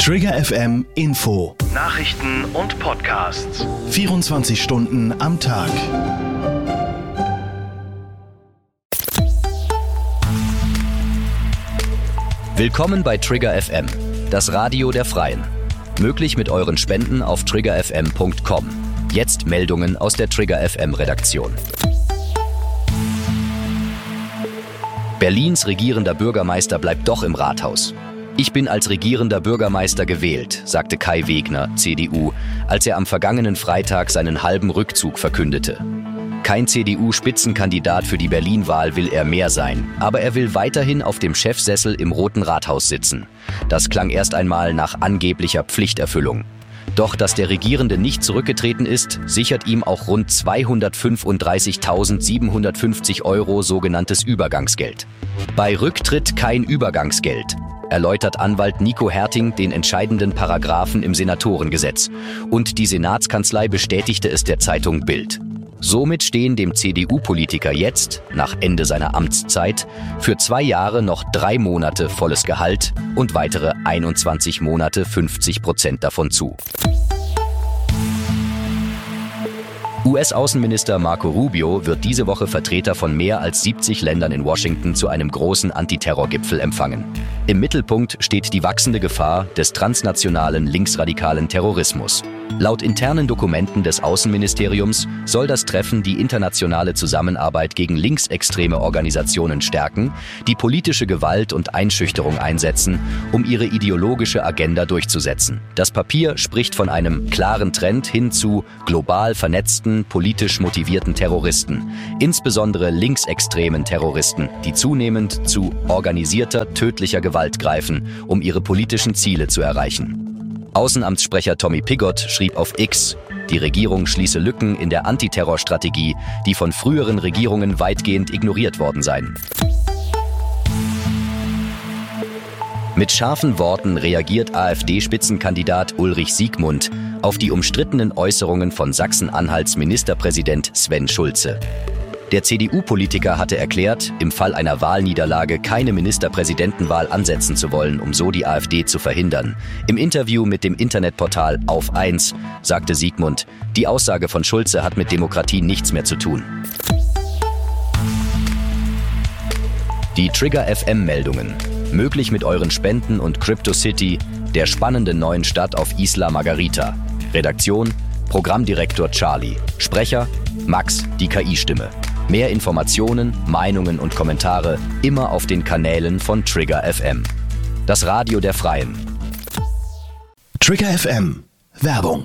Trigger FM Info. Nachrichten und Podcasts. 24 Stunden am Tag. Willkommen bei Trigger FM, das Radio der Freien. Möglich mit euren Spenden auf triggerfm.com. Jetzt Meldungen aus der Trigger FM Redaktion. Berlins regierender Bürgermeister bleibt doch im Rathaus. Ich bin als regierender Bürgermeister gewählt, sagte Kai Wegner, CDU, als er am vergangenen Freitag seinen halben Rückzug verkündete. Kein CDU-Spitzenkandidat für die Berlin-Wahl will er mehr sein, aber er will weiterhin auf dem Chefsessel im Roten Rathaus sitzen. Das klang erst einmal nach angeblicher Pflichterfüllung. Doch dass der Regierende nicht zurückgetreten ist, sichert ihm auch rund 235.750 € sogenanntes Übergangsgeld. Bei Rücktritt kein Übergangsgeld, erläutert Anwalt Nico Herting den entscheidenden Paragraphen im Senatorengesetz. Und die Senatskanzlei bestätigte es der Zeitung Bild. Somit stehen dem CDU-Politiker jetzt, nach Ende seiner Amtszeit, für 2 Jahre noch 3 Monate volles Gehalt und weitere 21 Monate 50% davon zu. US-Außenminister Marco Rubio wird diese Woche Vertreter von mehr als 70 Ländern in Washington zu einem großen Antiterrorgipfel empfangen. Im Mittelpunkt steht die wachsende Gefahr des transnationalen linksradikalen Terrorismus. Laut internen Dokumenten des Außenministeriums soll das Treffen die internationale Zusammenarbeit gegen linksextreme Organisationen stärken, die politische Gewalt und Einschüchterung einsetzen, um ihre ideologische Agenda durchzusetzen. Das Papier spricht von einem klaren Trend hin zu global vernetzten, politisch motivierten Terroristen, insbesondere linksextremen Terroristen, die zunehmend zu organisierter, tödlicher Gewalt greifen, um ihre politischen Ziele zu erreichen. Außenamtssprecher Tommy Pigott schrieb auf X, die Regierung schließe Lücken in der Antiterrorstrategie, die von früheren Regierungen weitgehend ignoriert worden seien. Mit scharfen Worten reagiert AfD-Spitzenkandidat Ulrich Siegmund auf die umstrittenen Äußerungen von Sachsen-Anhalts Ministerpräsident Sven Schulze. Der CDU-Politiker hatte erklärt, im Fall einer Wahlniederlage keine Ministerpräsidentenwahl ansetzen zu wollen, um so die AfD zu verhindern. Im Interview mit dem Internetportal Auf 1 sagte Siegmund, die Aussage von Schulze hat mit Demokratie nichts mehr zu tun. Die Trigger FM-Meldungen. Möglich mit euren Spenden und CryptoCity, der spannenden neuen Stadt auf Isla Margarita. Redaktion, Programmdirektor Charlie. Sprecher, Max, die KI-Stimme. Mehr Informationen, Meinungen und Kommentare immer auf den Kanälen von Trigger FM. Das Radio der Freien. Trigger FM. Werbung.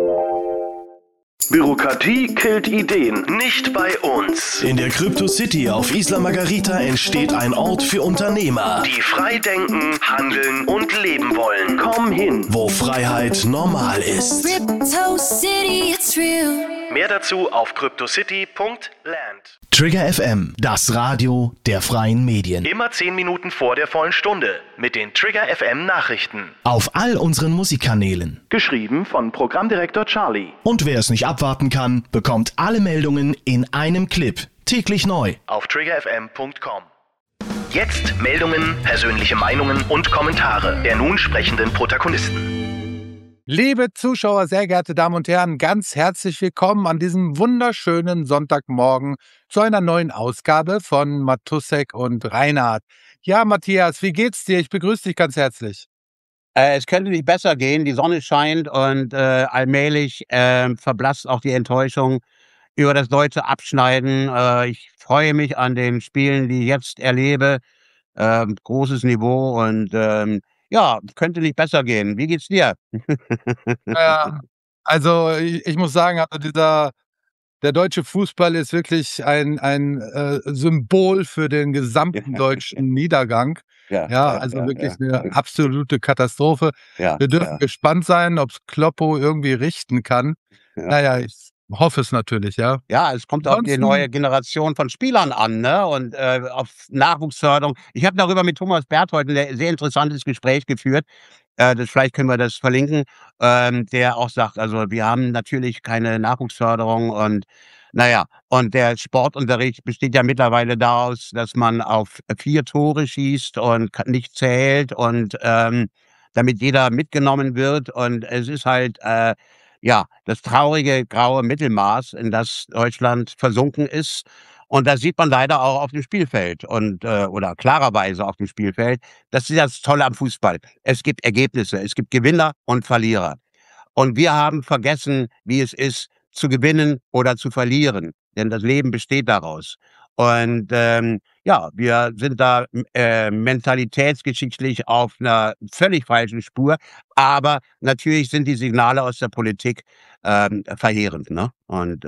Bürokratie killt Ideen, nicht bei uns. In der Crypto City auf Isla Margarita entsteht ein Ort für Unternehmer, Die frei denken, handeln und leben wollen. Komm hin. wo Freiheit normal ist. Crypto City, it's real. Mehr dazu auf cryptocity.land. Trigger FM, das Radio der freien Medien. Immer 10 Minuten vor der vollen Stunde mit den Trigger FM Nachrichten. Auf all unseren Musikkanälen. Geschrieben von Programmdirektor Charlie. Und wer es nicht abwarten kann, bekommt alle Meldungen in einem Clip. Täglich neu. Auf triggerfm.com. Jetzt Meldungen, persönliche Meinungen und Kommentare der nun sprechenden Protagonisten. Liebe Zuschauer, sehr geehrte Damen und Herren, ganz herzlich willkommen an diesem wunderschönen Sonntagmorgen zu einer neuen Ausgabe von Matussek und Reinhardt. Ja, Matthias, wie geht's dir? Ich begrüße dich ganz herzlich. Es könnte nicht besser gehen. Die Sonne scheint und allmählich verblasst auch die Enttäuschung über das deutsche Abschneiden. Ich freue mich an den Spielen, die ich jetzt erlebe. Großes Niveau und ja, könnte nicht besser gehen. Wie geht's dir? Ja, also ich muss sagen, also der deutsche Fußball ist wirklich ein Symbol für den gesamten deutschen Niedergang. Ja, also wirklich eine absolute Katastrophe. Wir dürfen gespannt sein, ob es Kloppo irgendwie richten kann. Ja. Naja, ich hoffe es natürlich, ja. Ja, es kommt auf die Ansonsten- neue Generation von Spielern an, ne? Und auf Nachwuchsförderung. Ich habe darüber mit Thomas Berthold ein sehr interessantes Gespräch geführt. Vielleicht können wir das verlinken. Der auch sagt, also wir haben natürlich keine Nachwuchsförderung und naja, und der Sportunterricht besteht ja mittlerweile daraus, dass man auf 4 Tore schießt und nicht zählt und damit jeder mitgenommen wird. Und es ist halt das traurige graue Mittelmaß, in das Deutschland versunken ist. Und das sieht man leider auch auf dem Spielfeld und oder klarerweise auf dem Spielfeld. Das ist das Tolle am Fußball. Es gibt Ergebnisse, es gibt Gewinner und Verlierer. Und wir haben vergessen, wie es ist, zu gewinnen oder zu verlieren. Denn das Leben besteht daraus. Und wir sind da mentalitätsgeschichtlich auf einer völlig falschen Spur. Aber natürlich sind die Signale aus der Politik verheerend. Ne? Und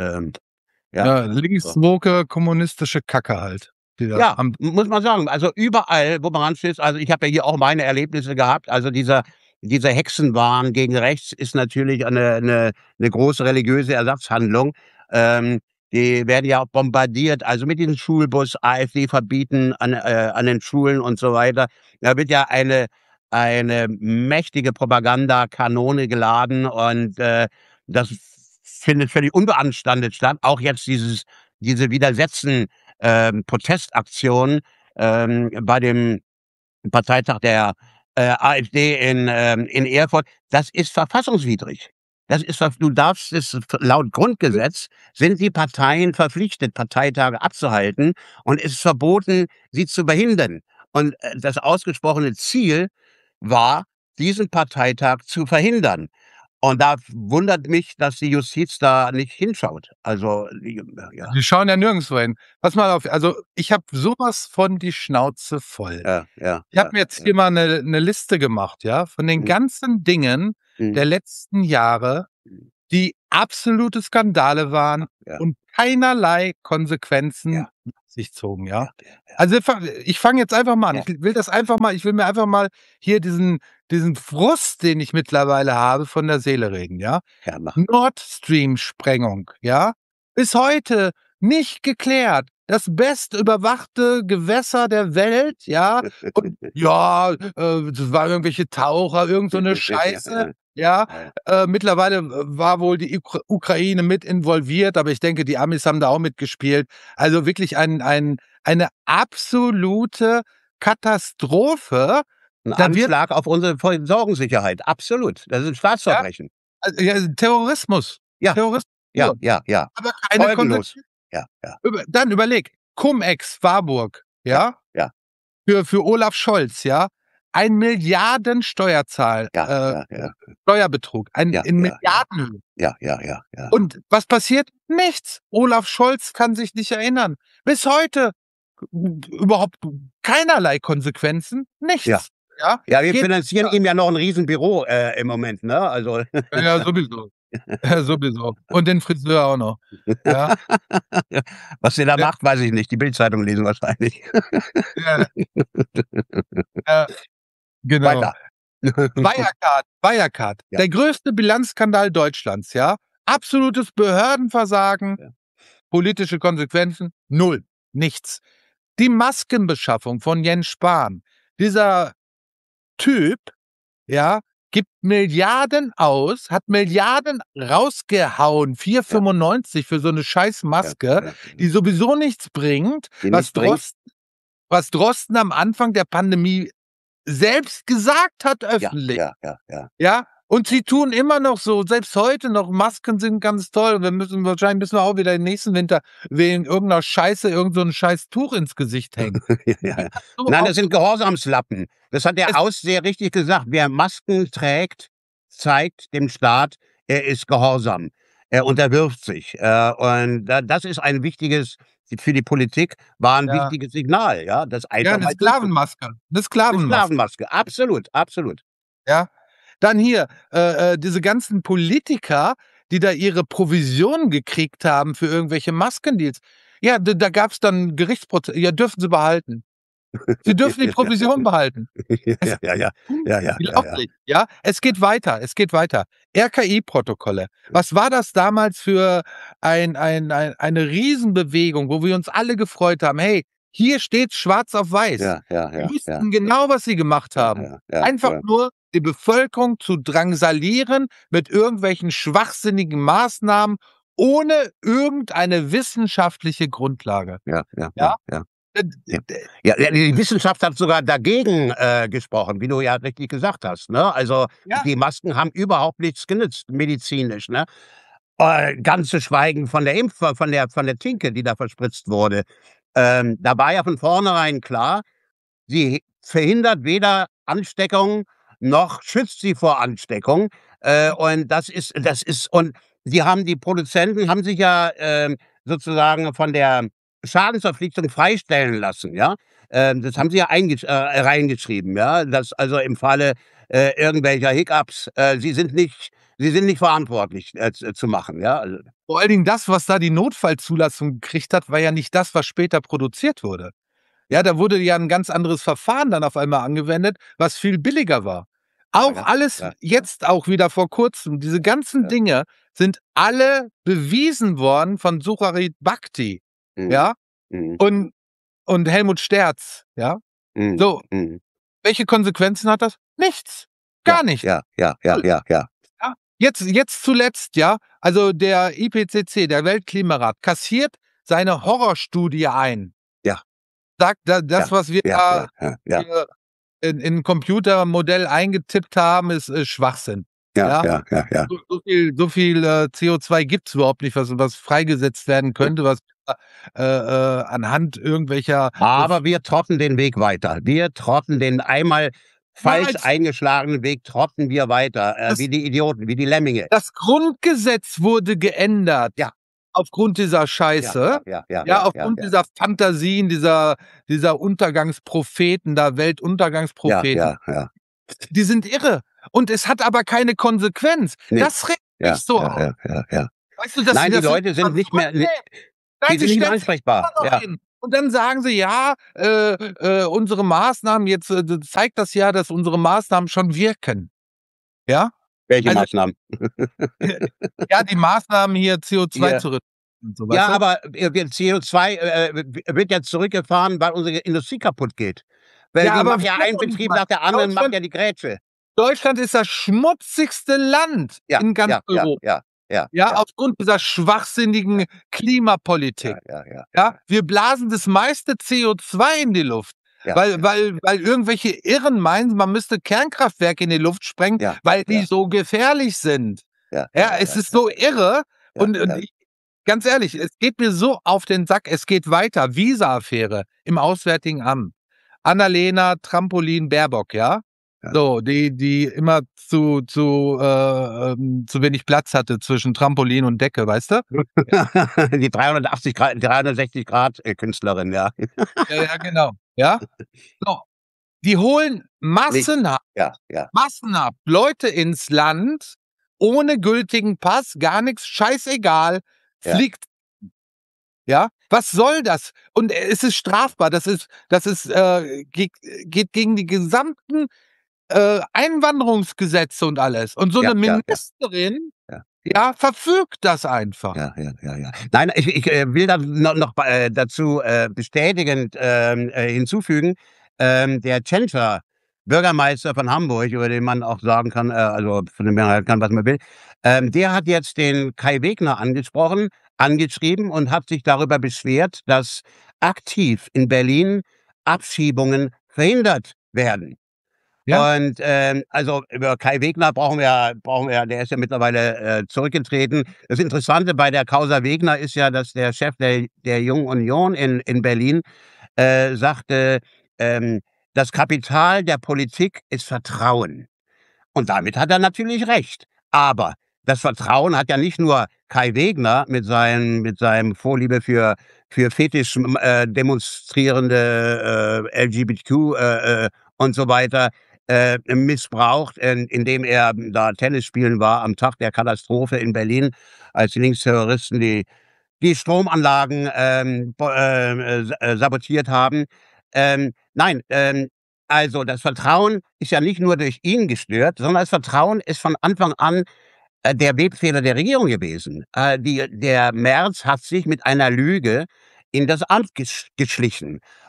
linkswoke kommunistische Kacke halt. Ja, muss man sagen. Also überall, wo man ranstößt, also ich habe ja hier auch meine Erlebnisse gehabt. Also dieser Hexenwahn gegen rechts ist natürlich eine große religiöse Ersatzhandlung. Die werden ja auch bombardiert, also mit diesem Schulbus, AfD verbieten an den Schulen und so weiter. Da wird ja eine mächtige Propagandakanone geladen und das findet völlig unbeanstandet statt. Auch jetzt diese Widersetzen Protestaktionen bei dem Parteitag der AfD in Erfurt, das ist verfassungswidrig. Du darfst es, laut Grundgesetz sind die Parteien verpflichtet, Parteitage abzuhalten, und es ist verboten, sie zu behindern. Und das ausgesprochene Ziel war, diesen Parteitag zu verhindern. Und da wundert mich, dass die Justiz da nicht hinschaut. Also, ja. Die schauen ja nirgendwo hin. Pass mal auf, also ich habe sowas von die Schnauze voll. Ich habe mir jetzt hier mal eine Liste gemacht, ja, von den ganzen Dingen der letzten Jahre, die absolute Skandale waren und keinerlei Konsequenzen nach sich zogen, ja. Also ich fange jetzt einfach mal an. Ich will mir einfach mal hier diesen Frust, den ich mittlerweile habe, von der Seele reden, ja. Nord Stream-Sprengung, ja. Bis heute nicht geklärt. Das bestüberwachte Gewässer der Welt, ja. Und das waren irgendwelche Taucher, irgend so eine Scheiße, ja. Mittlerweile war wohl die Ukraine mit involviert, aber ich denke, die Amis haben da auch mitgespielt. Also wirklich eine absolute Katastrophe. Ein Anschlag auf unsere Versorgungssicherheit, absolut. Das ist ein Staatsverbrechen. Terrorismus. Terrorismus. Ja. Aber keine Konsequenzen. Dann überleg, Cum-Ex, Warburg, ja? Für Olaf Scholz, ja? 1 Milliarden Steuerbetrug, in Milliardenhöhe. Ja. Und was passiert? Nichts. Olaf Scholz kann sich nicht erinnern. Bis heute überhaupt keinerlei Konsequenzen, nichts. Ja, wir finanzieren ihm ja noch ein Riesenbüro im Moment, ne? Also. Ja, sowieso. Sowieso. Und den Friseur auch noch. Ja. Was der da macht, weiß ich nicht. Die Bildzeitung lesen wahrscheinlich. Genau. Weiter. Wirecard. Der größte Bilanzskandal Deutschlands, ja. Absolutes Behördenversagen. Politische Konsequenzen, 0. Nichts. Die Maskenbeschaffung von Jens Spahn. Dieser Typ, ja, gibt Milliarden aus, hat Milliarden rausgehauen, 4,95 für so eine scheiß Maske, die sowieso nichts bringt, was Drosten am Anfang der Pandemie selbst gesagt hat öffentlich. Ja, und sie tun immer noch so, selbst heute noch, Masken sind ganz toll. Wahrscheinlich müssen wir auch wieder den nächsten Winter wegen irgendeiner Scheiße, irgend so ein scheiß Tuch ins Gesicht hängen. Nein, das sind Gehorsamslappen. Das hat der Ausseher richtig gesagt. Wer Masken trägt, zeigt dem Staat, er ist gehorsam. Er unterwirft sich. Und das ist ein wichtiges, für die Politik war ein wichtiges Signal. Ja, eine Sklavenmaske. Eine Sklavenmaske, absolut. Ja. Dann hier, diese ganzen Politiker, die da ihre Provisionen gekriegt haben für irgendwelche Maskendeals. Ja, da gab es dann Gerichtsprozesse. Ja, dürfen sie behalten. Sie dürfen die Provision behalten. Ja. Es geht weiter. RKI-Protokolle. Was war das damals für eine Riesenbewegung, wo wir uns alle gefreut haben? Hey, hier steht schwarz auf weiß. Wir wussten genau, was sie gemacht haben. Einfach nur die Bevölkerung zu drangsalieren mit irgendwelchen schwachsinnigen Maßnahmen ohne irgendeine wissenschaftliche Grundlage. Ja, die Wissenschaft hat sogar dagegen gesprochen, wie du ja richtig gesagt hast. Ne? Also Ja. die Masken haben überhaupt nichts genützt, medizinisch. Ne? Ganz zu schweigen von der von der Tinke, die da verspritzt wurde. Da war ja von vornherein klar, sie verhindert weder Ansteckung noch schützt sie vor Ansteckung. Und und die Produzenten haben sich ja sozusagen von der Schadensverpflichtung freistellen lassen, ja. Das haben sie ja reingeschrieben, ja, dass also im Falle irgendwelcher Hiccups, sie sind nicht verantwortlich zu machen, ja. Also, Vor allen Dingen das, was da die Notfallzulassung gekriegt hat, war ja nicht das, was später produziert wurde. Ja, da wurde ja ein ganz anderes Verfahren dann auf einmal angewendet, was viel billiger war. Auch Ja, alles ja. jetzt auch wieder vor Kurzem, diese ganzen Ja. Dinge sind alle bewiesen worden von Sucharit Bhakti, Mhm. ja, Mhm. und Helmut Sterz, ja. Mhm. So, Mhm. welche Konsequenzen hat das? Nichts. Gar nicht. Ja. Ja, jetzt zuletzt, ja, also der IPCC, der Weltklimarat, kassiert seine Horrorstudie ein. Ja. Sagt, das, was wir da Ja. hier in 'n Computermodell eingetippt haben, ist Schwachsinn. Ja. So viel CO2 gibt's überhaupt nicht, was freigesetzt werden könnte, was anhand irgendwelcher Aber wir trotten den Weg weiter. Wir trotten den einmal falsch Nein, eingeschlagenen Weg, trotten wir weiter, Das- wie die Idioten, wie die Lemminge. das Grundgesetz wurde geändert. Ja. Aufgrund dieser Scheiße. Ja, aufgrund dieser Fantasien, dieser Untergangspropheten, da Weltuntergangspropheten. Ja. Die sind irre. Und es hat aber keine Konsequenz. Nee. Das regt mich so auf. Ja. Weißt du, das, Nein, die das Leute sind nicht mehr, Nein, die sind nicht mehr stellen sich ansprechbar. immer noch Ja. hin. Und dann sagen sie, ja, unsere Maßnahmen, jetzt zeigt das ja, dass unsere Maßnahmen schon wirken. Ja? Welche Also- Maßnahmen? Ja, die Maßnahmen hier CO2 Ja. zu reduzieren. Und so, weißt Ja, du? aber CO2 wird jetzt zurückgefahren, weil unsere Industrie kaputt geht. Weil Ja, die aber macht ja wir ein doch Betrieb mal. nach der anderen, Deutschland- macht ja die Grätsche. Deutschland ist das schmutzigste Land in ganz Europa. Ja, aufgrund dieser schwachsinnigen Klimapolitik. Ja, wir blasen das meiste CO2 in die Luft. Ja. Weil irgendwelche Irren meinen, man müsste Kernkraftwerke in die Luft sprengen, Ja, weil die ja. so gefährlich sind. Ja, Es ist so irre. Und ich, ganz ehrlich, es geht mir so auf den Sack. Es geht weiter. Visa-Affäre im Auswärtigen Amt. Annalena Trampolin Baerbock, ja? Ja. So, die immer zu wenig Platz hatte zwischen Trampolin und Decke, weißt du? Die 360 Grad Künstlerin, ja. Ja, genau. Ja? So. Die holen massenhaft Ja. Leute ins Land ohne gültigen Pass, gar nichts, scheißegal, Ja. fliegt. Ja, was soll das? Und es ist strafbar. Das geht gegen die gesamten Einwanderungsgesetze und alles. Und so Ja, eine ja, ja. Ministerin, Ja. verfügt das einfach. Ja. Nein, ich will da noch dazu bestätigend hinzufügen, der Tschentscher, Bürgermeister von Hamburg, über den man auch sagen kann, also von dem man halt kann, was man will, der hat jetzt den Kai Wegner angeschrieben und hat sich darüber beschwert, dass aktiv in Berlin Abschiebungen verhindert werden. Ja. Und also über Kai Wegner brauchen wir, der ist ja mittlerweile zurückgetreten. Das Interessante bei der Causa Wegner ist ja, dass der Chef der Jungen Union in Berlin sagte, das Kapital der Politik ist Vertrauen. Und damit hat er natürlich recht. Aber das Vertrauen hat ja nicht nur Kai Wegner mit seinem Vorliebe für fetisch demonstrierende LGBTQ und so weiter missbraucht, indem er da Tennis spielen war am Tag der Katastrophe in Berlin, als die Linksterroristen die Stromanlagen sabotiert haben. Nein, also das Vertrauen ist ja nicht nur durch ihn gestört, sondern das Vertrauen ist von Anfang an der Webfehler der Regierung gewesen. Der Merz hat sich mit einer Lüge in das Amt geschlichen.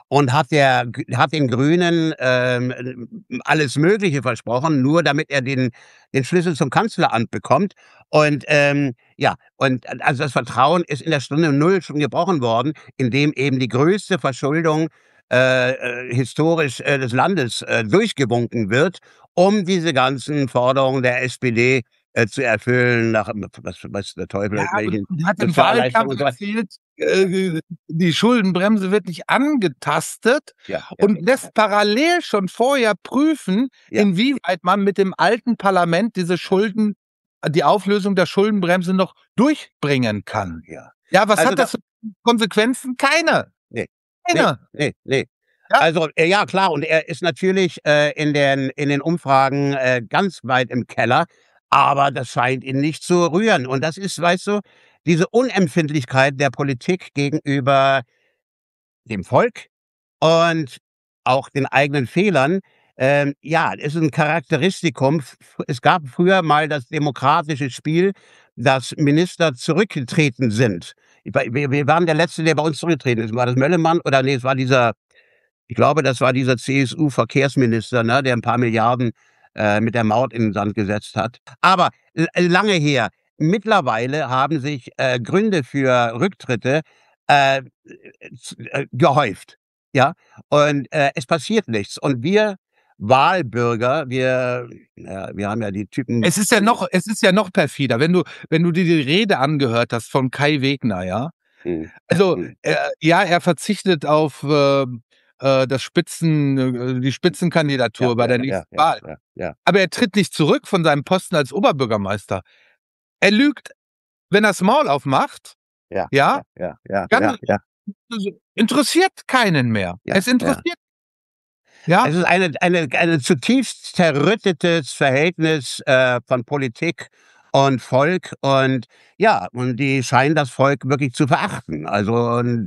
und hat den Grünen alles Mögliche versprochen, nur damit er den Schlüssel zum Kanzleramt bekommt. Und also das Vertrauen ist in der Stunde Null schon gebrochen worden, indem eben die größte Verschuldung historisch des Landes durchgewunken wird, um diese ganzen Forderungen der SPD zu erfüllen, nach was der Teufel welchen und hat im Sozialleistungen und Wahlkampf so weiter. erzählt, die Schuldenbremse wird nicht angetastet Ja, und lässt parallel schon vorher prüfen, Ja. inwieweit man mit dem alten Parlament die Auflösung der Schuldenbremse noch durchbringen kann. ja. Ja, was Also hat das für Konsequenzen? Keine. Nee. Keine. Nee. Ja. Also, ja klar, und er ist natürlich in den Umfragen ganz weit im Keller, aber das scheint ihn nicht zu rühren. Und das ist, weißt du, diese Unempfindlichkeit der Politik gegenüber dem Volk und auch den eigenen Fehlern, ist ein Charakteristikum. Es gab früher mal das demokratische Spiel, dass Minister zurückgetreten sind. Wir waren der Letzte, der bei uns zurückgetreten ist. War das Möllemann? Oder nee, es war ich glaube, das war dieser CSU-Verkehrsminister, ne, der ein paar Milliarden mit der Maut in den Sand gesetzt hat. Aber lange her. Mittlerweile haben sich Gründe für Rücktritte gehäuft. Ja, und es passiert nichts. Und wir Wahlbürger, wir haben ja die Typen. Es ist ja noch perfider, wenn du dir die Rede angehört hast von Kai Wegner, ja. Also, er verzichtet auf die Spitzenkandidatur bei der nächsten Wahl. Ja. Aber er tritt nicht zurück von seinem Posten als Oberbürgermeister. Er lügt, wenn er das Maul aufmacht. Ja. Interessiert keinen mehr. Ja, Es interessiert. Ja. Es ist eine zutiefst zerrüttetes Verhältnis von Politik und Volk und die scheinen das Volk wirklich zu verachten. Also und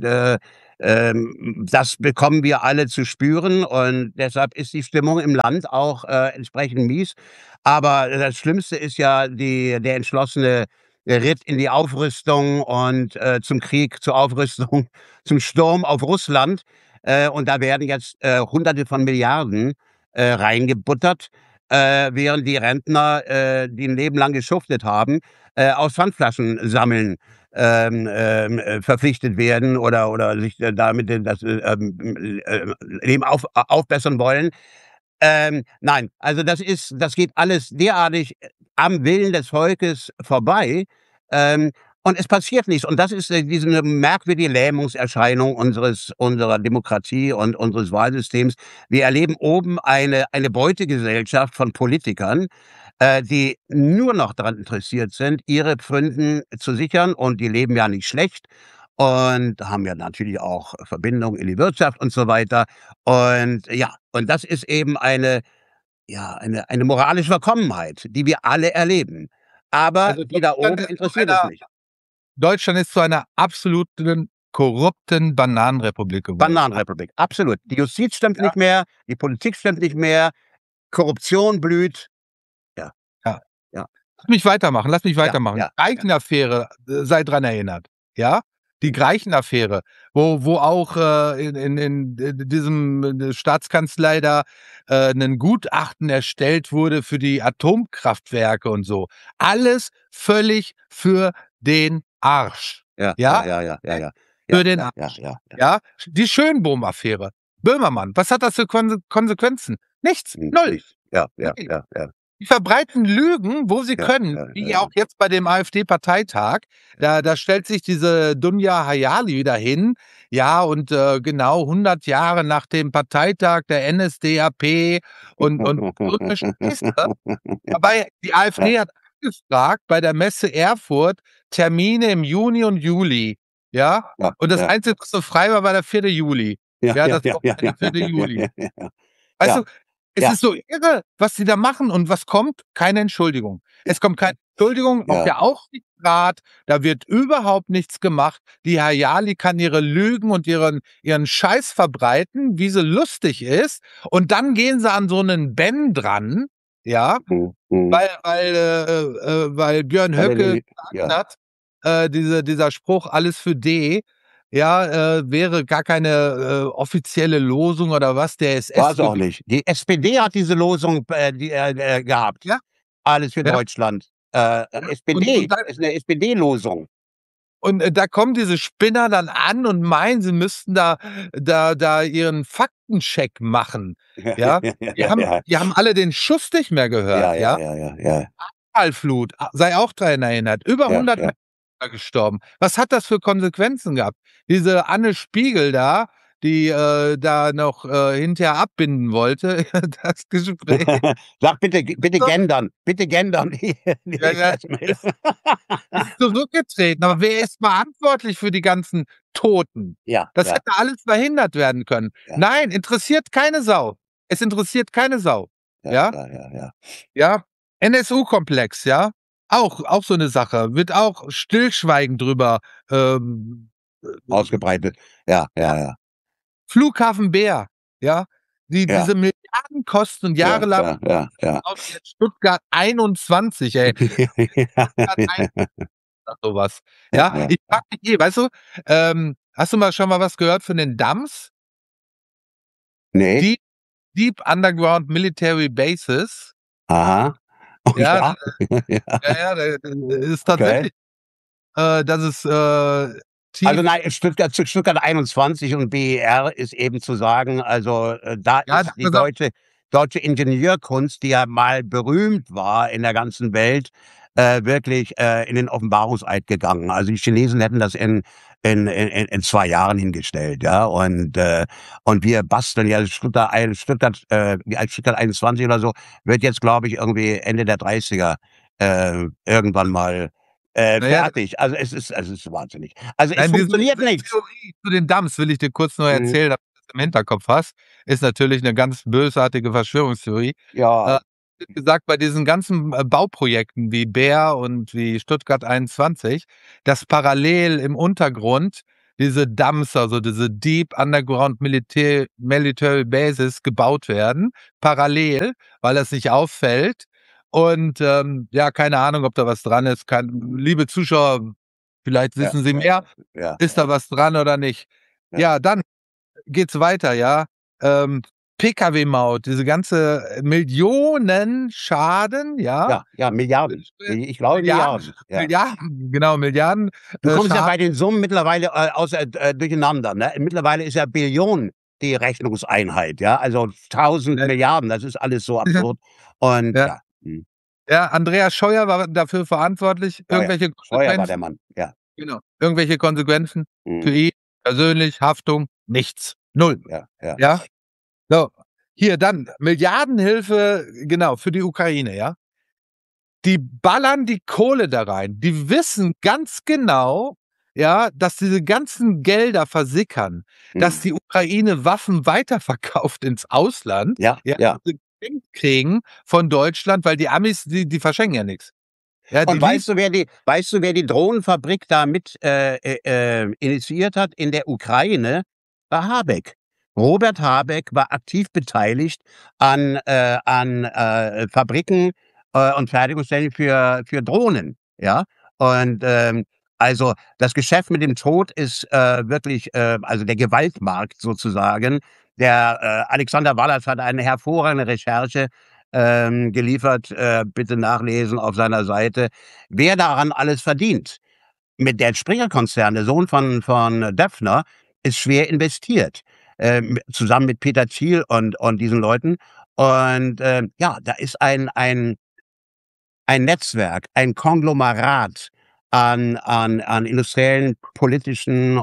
das bekommen wir alle zu spüren und deshalb ist die Stimmung im Land auch entsprechend mies. Aber das Schlimmste ist ja der entschlossene Ritt in die Aufrüstung und zum Krieg, zur Aufrüstung, zum Sturm auf Russland. Und da werden jetzt Hunderte von Milliarden reingebuttert, während die Rentner, die ein Leben lang geschuftet haben, aus Pfandflaschen sammeln verpflichtet werden oder sich damit das Leben aufbessern wollen. Nein, also das geht alles derartig am Willen des Volkes vorbei. Und es passiert nichts. Und das ist diese merkwürdige Lähmungserscheinung unserer Demokratie und unseres Wahlsystems. Wir erleben oben eine Beutegesellschaft von Politikern, die nur noch daran interessiert sind, ihre Pfründen zu sichern. Und die leben ja nicht schlecht und haben ja natürlich auch Verbindungen in die Wirtschaft und so weiter. Und und das ist eben eine moralische Verkommenheit, die wir alle erleben. Aber Also die da oben interessiert es nicht. Deutschland ist zu einer absoluten korrupten Bananenrepublik geworden. Bananenrepublik, absolut. Die Justiz stimmt nicht mehr, die Politik stimmt nicht mehr, Korruption blüht. Lass mich weitermachen. Ja. Greichen-Affäre, sei dran erinnert. Ja? Die Greichen-Affäre, wo auch in diesem Staatskanzlei da ein Gutachten erstellt wurde für die Atomkraftwerke und so. Alles völlig für den Arsch. Ja. Für den Arsch. Ja? Die Schönbohm-Affäre. Böhmermann, was hat das für Konsequenzen? Nichts. Null. Ja. Die verbreiten Lügen, wo sie können, wie auch jetzt bei dem AfD-Parteitag. Da stellt sich diese Dunja Hayali wieder hin, ja, und genau 100 Jahre nach dem Parteitag der NSDAP und Scheiße. Dabei, die AfD hat angefragt bei der Messe Erfurt Termine im Juni und Juli, ja, und das Einzige, was so frei war der 4. Juli. Das war der 4. Juli. Weißt du, es ist so irre, was sie da machen und was kommt? Keine Entschuldigung. Es kommt keine Entschuldigung, auf der Aufsichtsrat, da wird überhaupt nichts gemacht. Die Hayali kann ihre Lügen und ihren Scheiß verbreiten, wie sie lustig ist, und dann gehen sie an so einen Ben dran, ja, weil Björn Höcke gesagt hat, dieser Spruch, alles für D, wäre gar keine offizielle Losung oder was der SS. War es auch nicht. Die SPD hat diese Losung gehabt. Ja. Alles für Ja. Deutschland. SPD Und dann- ist eine SPD-Losung. Und da kommen diese Spinner dann an und meinen, sie müssten da ihren Faktencheck machen. Ja. Die haben alle den Schuss nicht mehr gehört. Ja. Flut, sei auch daran erinnert. Über Ja, 100 ja. Menschen gestorben. Was hat das für Konsequenzen gehabt? Diese Anne Spiegel da, die da noch hinterher abbinden wollte, das Gespräch. Sag bitte gendern. Bitte gendern. Die Ja. Ist zurückgetreten. Aber wer ist verantwortlich für die ganzen Toten? Ja, Das ja. hätte alles verhindert werden können. Ja. Nein, interessiert keine Sau. Es interessiert keine Sau. Ja? Ja, NSU-Komplex, ja, auch so eine Sache, wird auch stillschweigend drüber Ausgebreitet. Ja. Flughafen Bär, ja, Ja. diese Milliarden kosten und jahrelang Ja. aus jetzt Stuttgart 21, ey, sowas. Ja, Ja. ich frag mich weißt du, hast du schon mal was gehört von den DUMBs? Nee. Deep Underground Military Bases. Aha. Oh, Ja, ja. das ist tatsächlich, das ist tief. Also nein, Stuttgart 21 und BER ist eben zu sagen, also da Ja, ist die deutsche Ingenieurkunst, die ja mal berühmt war in der ganzen Welt, wirklich in den Offenbarungseid gegangen. Also die Chinesen hätten das in 2 Jahren hingestellt, ja. Und wir basteln ja Stuttgart 21 oder so, wird jetzt, glaube ich, irgendwie Ende der 30er irgendwann mal fertig. Also es ist wahnsinnig. Also es funktioniert nicht. Theorie zu den DUMBs will ich dir kurz nur erzählen, damit du das im Hinterkopf hast. Ist natürlich eine ganz bösartige Verschwörungstheorie. Ja. Wie gesagt, bei diesen ganzen Bauprojekten wie Bär und wie Stuttgart 21, dass parallel im Untergrund diese DUMBs, also diese Deep Underground Military Bases gebaut werden, parallel, weil das nicht auffällt. Und keine Ahnung, ob da was dran ist. Liebe Zuschauer, vielleicht wissen Sie mehr. Ja. Ist da was dran oder nicht? Ja, dann geht's weiter, ja. PKW-Maut, diese ganze Millionen Schaden, ja. Ja, Milliarden. Ich glaube Milliarden. Ja. Milliarden, genau, Milliarden. Du kommst ja Schaden. bei den Summen mittlerweile durcheinander. Ne? Mittlerweile ist ja Billion die Rechnungseinheit, ja. Also 1000 Milliarden, das ist alles so absurd. Und Ja. Ja, Andreas Scheuer war dafür verantwortlich. Irgendwelche Scheuer war der Mann, ja. Genau. Irgendwelche Konsequenzen für ihn persönlich, Haftung, nichts. Null. Ja. So, hier dann Milliardenhilfe, genau, für die Ukraine, ja. Die ballern die Kohle da rein. Die wissen ganz genau, ja, dass diese ganzen Gelder versickern, dass die Ukraine Waffen weiterverkauft ins Ausland, Ja. sie geschenkt kriegen von Deutschland, weil die Amis, die verschenken ja nichts. Ja, Und weißt du, wer die Drohnenfabrik da mit initiiert hat in der Ukraine? War Habeck. Robert Habeck war aktiv beteiligt an Fabriken und Fertigungsstellen für Drohnen, ja. Und also das Geschäft mit dem Tod ist wirklich also der Gewaltmarkt sozusagen. Der Alexander Wallert hat eine hervorragende Recherche geliefert, bitte nachlesen auf seiner Seite, wer daran alles verdient. Mit der Springer-Konzern, der Sohn von Döpfner, ist schwer investiert, zusammen mit Peter Thiel und diesen Leuten. Und da ist ein Netzwerk, ein Konglomerat an industriellen, politischen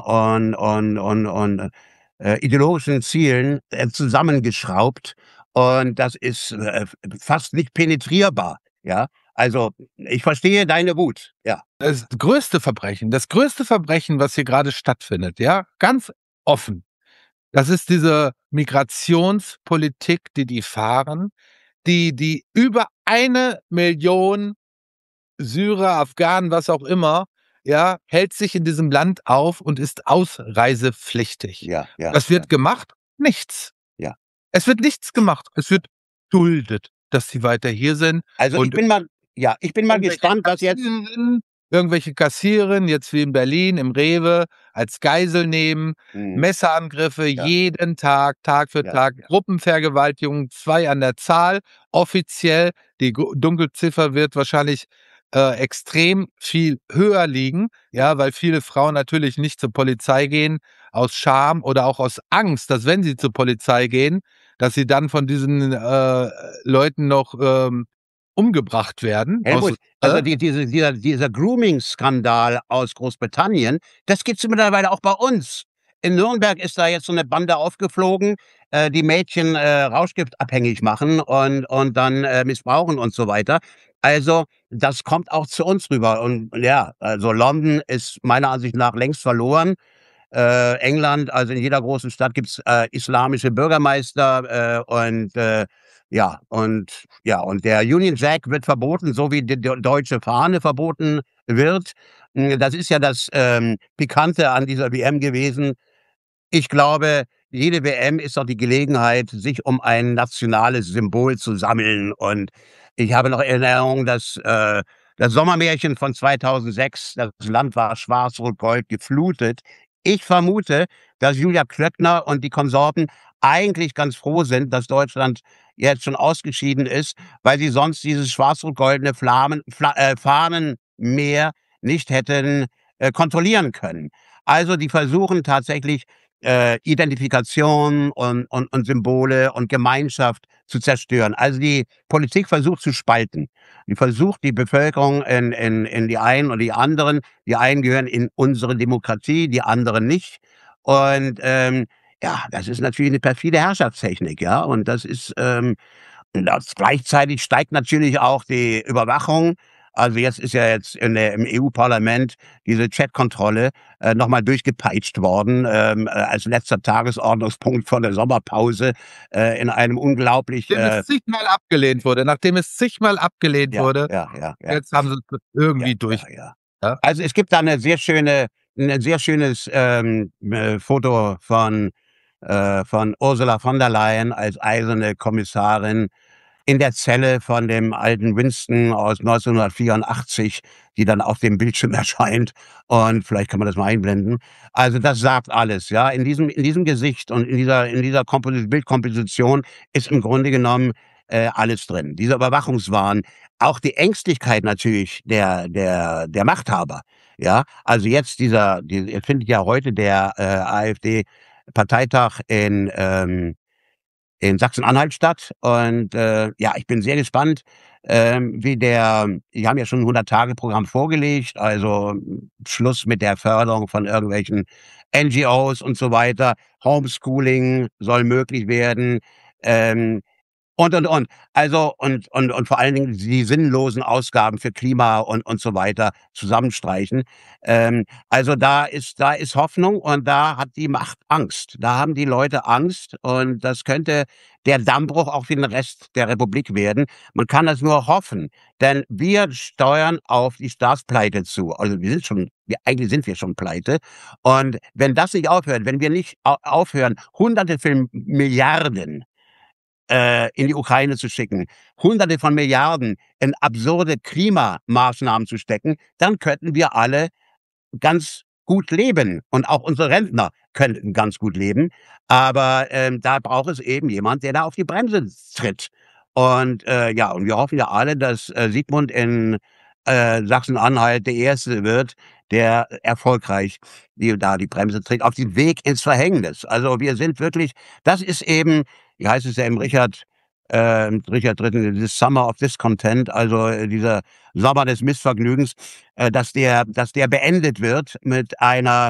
und ideologischen Zielen zusammengeschraubt. Und das ist fast nicht penetrierbar, ja. Also, ich verstehe deine Wut, ja. Das größte Verbrechen, was hier gerade stattfindet, ja, ganz offen. Das ist diese Migrationspolitik, die fahren, die über 1 Million Syrer, Afghanen, was auch immer, ja, hält sich in diesem Land auf und ist ausreisepflichtig. Ja. Was wird gemacht? Nichts. Ja. Es wird nichts gemacht. Es wird duldet, dass sie weiter hier sind. Also, ich bin mal gespannt, was jetzt irgendwelche Kassiererinnen, jetzt wie in Berlin, im Rewe, als Geisel nehmen, Messerangriffe jeden Tag, Tag für Tag, Gruppenvergewaltigungen, 2 an der Zahl, offiziell. Die Dunkelziffer wird wahrscheinlich extrem viel höher liegen, ja, weil viele Frauen natürlich nicht zur Polizei gehen, aus Scham oder auch aus Angst, dass wenn sie zur Polizei gehen, dass sie dann von diesen Leuten noch umgebracht werden. Helmut, also dieser Grooming-Skandal aus Großbritannien, das gibt's mittlerweile auch bei uns. In Nürnberg ist da jetzt so eine Bande aufgeflogen, die Mädchen rauschgiftabhängig machen und dann missbrauchen und so weiter. Also das kommt auch zu uns rüber. Und ja, also London ist meiner Ansicht nach längst verloren. England, also in jeder großen Stadt gibt's islamische Bürgermeister und der Union Jack wird verboten, so wie die deutsche Fahne verboten wird. Das ist ja das Pikante an dieser WM gewesen. Ich glaube, jede WM ist doch die Gelegenheit, sich um ein nationales Symbol zu sammeln. Und ich habe noch in Erinnerung, dass das Sommermärchen von 2006, das Land war schwarz-rot-gold geflutet. Ich vermute, dass Julia Klöckner und die Konsorten eigentlich ganz froh sind, dass Deutschland jetzt schon ausgeschieden ist, weil sie sonst dieses schwarz-rot-goldene Fahnenmeer nicht hätten kontrollieren können. Also die versuchen tatsächlich Identifikation und Symbole und Gemeinschaft zu zerstören. Also die Politik versucht zu spalten. Die versucht die Bevölkerung in die einen und die anderen. Die einen gehören in unsere Demokratie, die anderen nicht. Und das ist natürlich eine perfide Herrschaftstechnik, ja. Und das ist gleichzeitig steigt natürlich auch die Überwachung. Also jetzt ist ja im EU-Parlament diese Chatkontrolle nochmal durchgepeitscht worden als letzter Tagesordnungspunkt vor der Sommerpause in einem unglaublich... Nachdem es zigmal abgelehnt wurde. Jetzt haben sie es irgendwie durch. Ja. Also es gibt da ein sehr schönes Foto von Ursula von der Leyen als eiserne Kommissarin in der Zelle von dem alten Winston aus 1984, die dann auf dem Bildschirm erscheint. Und vielleicht kann man das mal einblenden. Also das sagt alles, ja. In diesem Gesicht und in dieser Bildkomposition ist im Grunde genommen alles drin. Dieser Überwachungswahn, auch die Ängstlichkeit natürlich der Machthaber, ja. Also jetzt findet ja heute der AfD-Parteitag in Sachsen-Anhalt statt. Und ich bin sehr gespannt, die haben ja schon ein 100-Tage-Programm vorgelegt, also Schluss mit der Förderung von irgendwelchen NGOs und so weiter. Homeschooling soll möglich werden. Also, und vor allen Dingen die sinnlosen Ausgaben für Klima und so weiter zusammenstreichen. Also da ist Hoffnung und da hat die Macht Angst. Da haben die Leute Angst und das könnte der Dammbruch auch für den Rest der Republik werden. Man kann das nur hoffen, denn wir steuern auf die Staatspleite zu. Also eigentlich sind wir schon pleite. Und wenn das nicht aufhört, wenn wir nicht aufhören, Hunderte von Milliarden in die Ukraine zu schicken, Hunderte von Milliarden in absurde Klimamaßnahmen zu stecken, dann könnten wir alle ganz gut leben und auch unsere Rentner könnten ganz gut leben. Aber da braucht es eben jemand, der da auf die Bremse tritt. Und und wir hoffen ja alle, dass Sigmund in Sachsen-Anhalt der Erste wird, der erfolgreich die Bremse tritt, auf den Weg ins Verhängnis. Also wir sind wirklich, das ist eben, wie heißt es ja im Richard III., this Summer of Discontent, also dieser Sommer des Missvergnügens, dass der beendet wird mit einer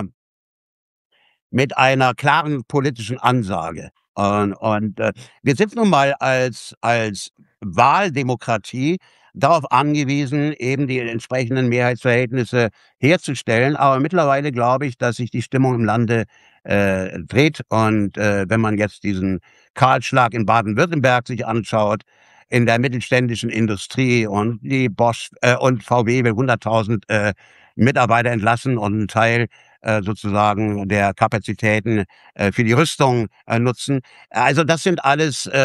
klaren politischen Ansage. Und wir sind nun mal als Wahldemokratie darauf angewiesen, eben die entsprechenden Mehrheitsverhältnisse herzustellen. Aber mittlerweile glaube ich, dass sich die Stimmung im Lande dreht. Und wenn man jetzt diesen Kahlschlag in Baden-Württemberg sich anschaut, in der mittelständischen Industrie und die Bosch und VW will 100.000 Mitarbeiter entlassen und einen Teil sozusagen der Kapazitäten für die Rüstung nutzen. Also das sind alles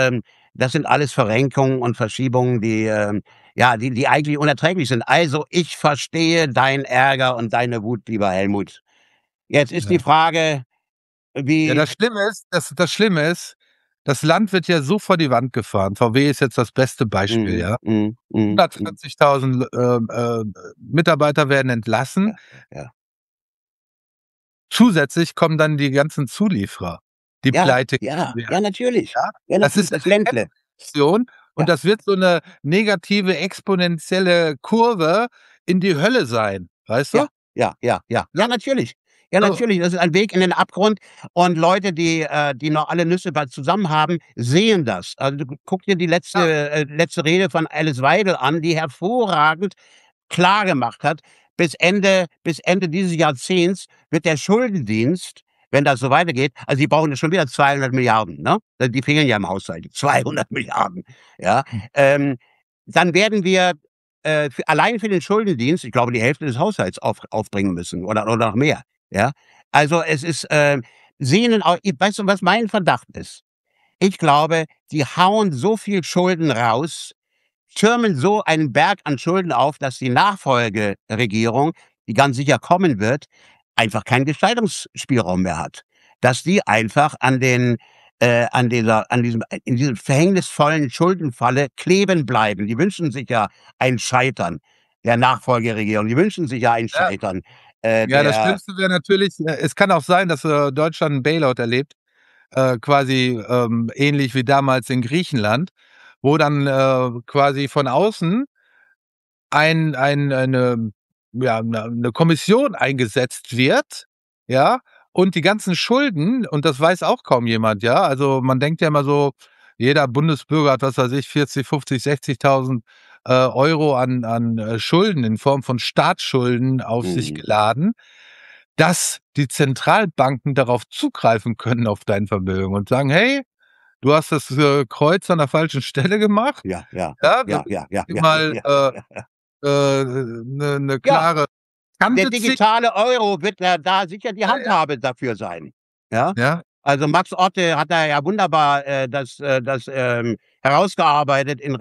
Das sind alles Verrenkungen und Verschiebungen, die eigentlich unerträglich sind. Also, ich verstehe deinen Ärger und deine Wut, lieber Helmut. Jetzt ist die Ja. Frage, Ja, wie das Schlimme ist, das Land wird ja so vor die Wand gefahren. VW ist jetzt das beste Beispiel, ja. 140.000 Mitarbeiter werden entlassen. Ja. Zusätzlich kommen dann die ganzen Zulieferer, die pleite Ja, werden. ja, natürlich. Ja, Ja, das natürlich, ist das Ländle. und Ja. das wird so 'ne negative exponentielle Kurve in die Hölle sein, weißt du? Ja, natürlich. Ja, So. natürlich. Das ist ein Weg in den Abgrund und Leute, die noch alle Nüsse bald zusammen haben, sehen das. Also, du guck dir die letzte Rede von Alice Weidel an, die hervorragend klargemacht hat, bis Ende dieses Jahrzehnts wird der Schuldendienst, wenn das so weitergeht, also, die brauchen ja schon wieder 200 Milliarden, ne? Die fehlen ja im Haushalt, 200 Milliarden, ja? Dann werden wir allein für den Schuldendienst, ich glaube, die Hälfte des Haushalts aufbringen müssen oder noch mehr, ja? Also, es ist, Sehnen au weißt du, was mein Verdacht ist? Ich glaube, die hauen so viel Schulden raus, türmen so einen Berg an Schulden auf, dass die Nachfolgeregierung, die ganz sicher kommen wird, einfach keinen Gestaltungsspielraum mehr hat. Dass die einfach in diesem verhängnisvollen Schuldenfalle kleben bleiben. Die wünschen sich ja ein Scheitern der Nachfolgeregierung. Die wünschen sich ja ein Ja. Scheitern, Ja, das Schlimmste wäre natürlich, es kann auch sein, dass, Deutschland 'n Bailout erlebt, quasi, ähnlich wie damals in Griechenland, wo dann, quasi von außen eine ja, 'ne Kommission eingesetzt wird, ja, und die ganzen Schulden, und das weiß auch kaum jemand, ja. Also, man denkt ja immer so, jeder Bundesbürger hat, was weiß ich, 40, 50, 60.000 Euro an Schulden in Form von Staatsschulden auf sich geladen, dass die Zentralbanken darauf zugreifen können auf dein Vermögen und sagen: „Hey, du hast das, Kreuz an der falschen Stelle gemacht. Ja. Ja, gib Ja. mal, 'ne klare Der Kante ziehen." digitale Euro wird da sicher die Handhabe dafür sein. Ja? Ja. Also, Max Otte hat da ja wunderbar das herausgearbeitet in